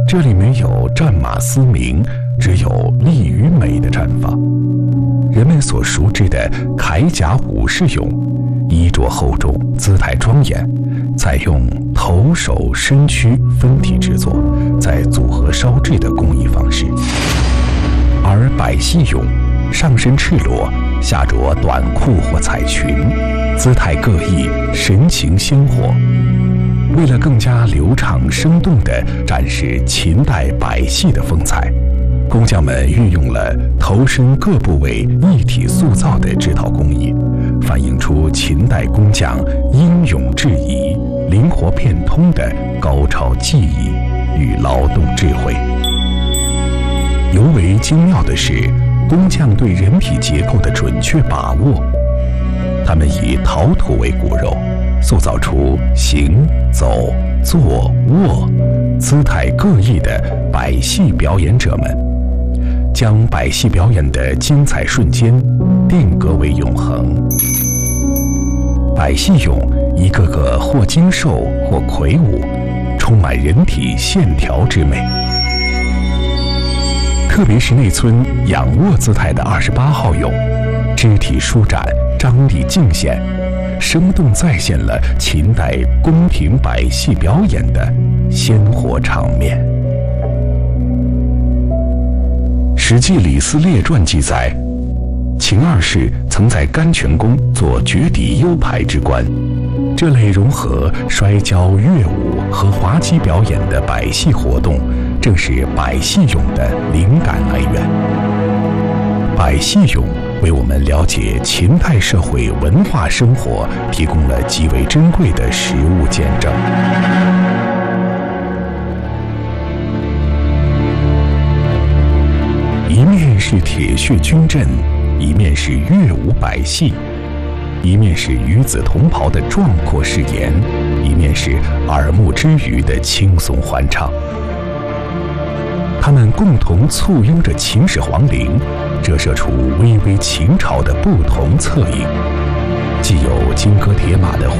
这里没有战马嘶鸣，只有力与美的绽放。人们所熟知的铠甲武士俑，衣着厚重，姿态庄严，采用头手身躯分体制作，再组合烧制的工艺方式。而百戏俑上身赤裸，下着短裤或彩裙，姿态各异，神情鲜活。为了更加流畅生动地展示秦代百戏的风采，工匠们运用了头身各部位一体塑造的制陶工艺，反映出秦代工匠英勇制夷、灵活变通的高超技艺与劳动智慧。尤为精妙的是，工匠对人体结构的准确把握。他们以陶土为骨肉，塑造出行走坐卧姿态各异的百戏表演者们，将百戏表演的精彩瞬间定格为永恒。百戏俑一个个或精瘦或魁梧，充满人体线条之美。特别是那尊仰卧姿态的28号俑，肢体舒展，张力尽显，生动再现了秦代宫廷百戏表演的鲜活场面。《史记·李斯列传》记载，秦二世曾在甘泉宫做绝底优排之官。这类融合摔跤、乐舞和滑稽表演的百戏活动，正是百戏俑的灵感来源。百戏俑为我们了解秦代社会文化生活提供了极为珍贵的实物见证。一面是铁血军阵，一面是乐舞百戏，一面是与子同袍的壮阔誓言，一面是耳目之娱的轻松欢唱。他们共同簇拥着秦始皇陵，折射出巍巍秦朝的不同侧影，既有金戈铁马的